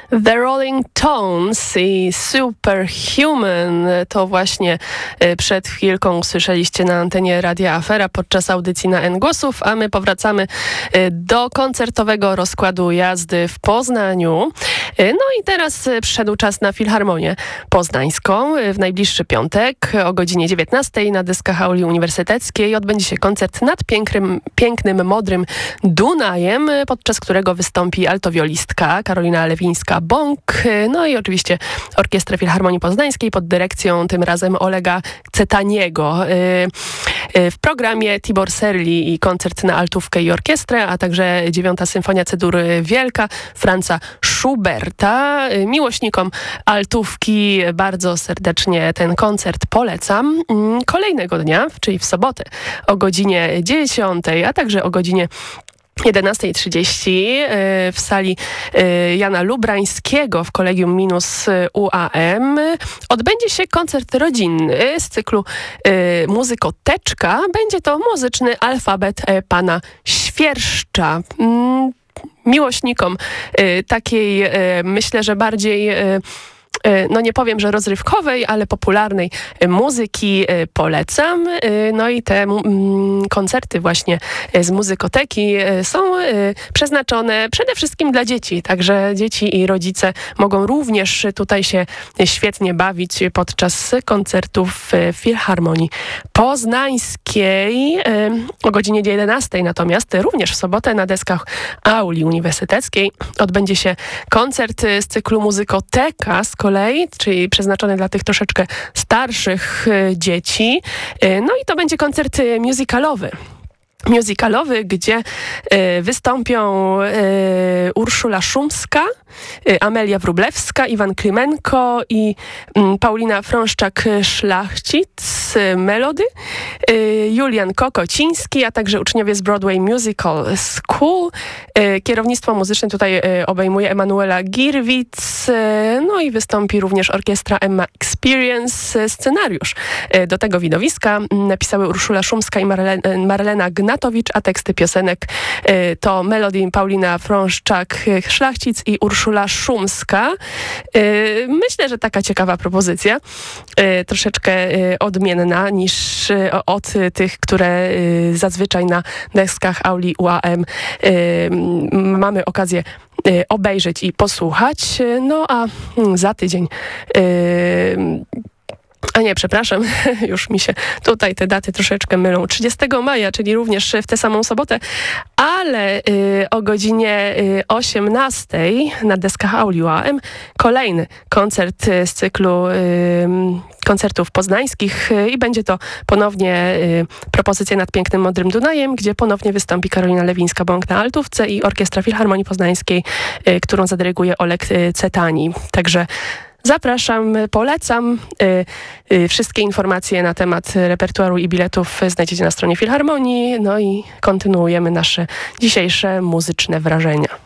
The Rolling Tones i Superhuman to właśnie przed chwilką usłyszeliście na antenie Radia Afera podczas audycji na N-Głosów, a my powracamy do koncertowego rozkładu jazdy w Poznaniu. No i teraz przyszedł czas na Filharmonię Poznańską. W najbliższy piątek o godzinie 19 na deskach auli uniwersyteckiej odbędzie się koncert nad pięknym Modrym Dunajem, podczas którego wystąpi altowiolistka Karolina Lewińska-Bąk, no i oczywiście Orkiestra Filharmonii Poznańskiej pod dyrekcją tym razem Olega Cetaniego. W programie Tibor Serli i koncert na altówkę i orkiestrę, a także 9. Symfonia C-dur Wielka Franza Schuberta. Miłośnikom altówki bardzo serdecznie ten koncert polecam. Kolejnego dnia, czyli w sobotę o godzinie 10, a także o godzinie 11:30 w sali Jana Lubrańskiego w Kolegium Minus UAM odbędzie się koncert rodzinny z cyklu Muzykoteczka. Będzie to muzyczny alfabet pana Świerszcza. Miłośnikom takiej, myślę, że bardziej no nie powiem, że rozrywkowej, ale popularnej muzyki polecam. No i te koncerty właśnie z muzykoteki są przeznaczone przede wszystkim dla dzieci, także dzieci i rodzice mogą również tutaj się świetnie bawić podczas koncertów w Filharmonii Poznańskiej. O godzinie 11 natomiast również w sobotę na deskach auli uniwersyteckiej odbędzie się koncert z cyklu Muzykoteka z kolei, czyli przeznaczony dla tych troszeczkę starszych dzieci. No i to będzie koncert musicalowy, gdzie wystąpią Urszula Szumska, Amelia Wróblewska, Iwan Klimenko i Paulina Frąszczak-Szlachcic Melody, Julian Kokociński, a także uczniowie z Broadway Musical School. Kierownictwo muzyczne tutaj obejmuje Emanuela Girwitz, no i wystąpi również orkiestra Emma Experience. Scenariusz do tego widowiska napisały Urszula Szumska i Marlena Gnatowicz, a teksty piosenek to Melody Paulina Frąszczak-Szlachcic i Urszula Szumska. Myślę, że taka ciekawa propozycja, troszeczkę odmienna niż od tych, które zazwyczaj na deskach auli UAM mamy okazję obejrzeć i posłuchać. No a za tydzień już mi się tutaj te daty troszeczkę mylą. 30 maja, czyli również w tę samą sobotę, ale o godzinie 18 na deskach auli UAM kolejny koncert z cyklu koncertów poznańskich i będzie to ponownie propozycja nad pięknym Modrym Dunajem, gdzie ponownie wystąpi Karolina Lewińska-Bąk na altówce i Orkiestra Filharmonii Poznańskiej, którą zadyryguje Oleg Cetani. Także zapraszam, polecam. Wszystkie informacje na temat repertuaru i biletów znajdziecie na stronie Filharmonii. No i kontynuujemy nasze dzisiejsze muzyczne wrażenia.